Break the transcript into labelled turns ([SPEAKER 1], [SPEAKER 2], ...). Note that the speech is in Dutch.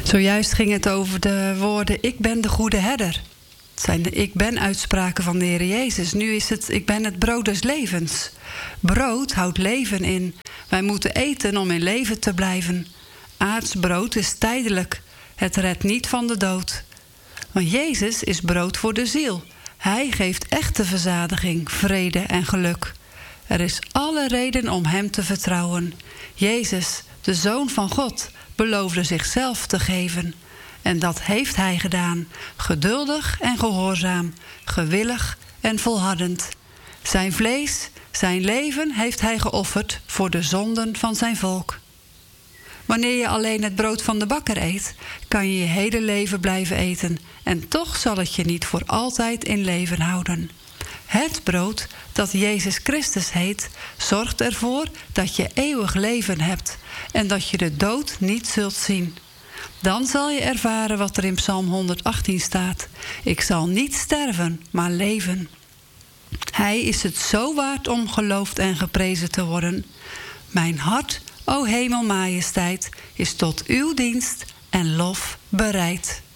[SPEAKER 1] Zojuist ging het over de woorden ik ben de goede herder. Het zijn de ik ben uitspraken van de Heer Jezus. Nu is het ik ben het brood des levens. Brood houdt leven in. Wij moeten eten om in leven te blijven. Aards brood is tijdelijk. Het redt niet van de dood. Want Jezus is brood voor de ziel. Hij geeft echte verzadiging, vrede en geluk. Er is alle reden om hem te vertrouwen. Jezus, de Zoon van God, beloofde zichzelf te geven. En dat heeft hij gedaan, geduldig en gehoorzaam, gewillig en volhardend. Zijn vlees, zijn leven heeft hij geofferd voor de zonden van zijn volk. Wanneer je alleen het brood van de bakker eet, kan je je hele leven blijven eten. En toch zal het je niet voor altijd in leven houden. Het brood, dat Jezus Christus heet, zorgt ervoor dat je eeuwig leven hebt en dat je de dood niet zult zien. Dan zal je ervaren wat er in Psalm 118 staat. Ik zal niet sterven, maar leven. Hij is het zo waard om geloofd en geprezen te worden. Mijn hart, o hemelmajesteit, is tot uw dienst en lof bereid.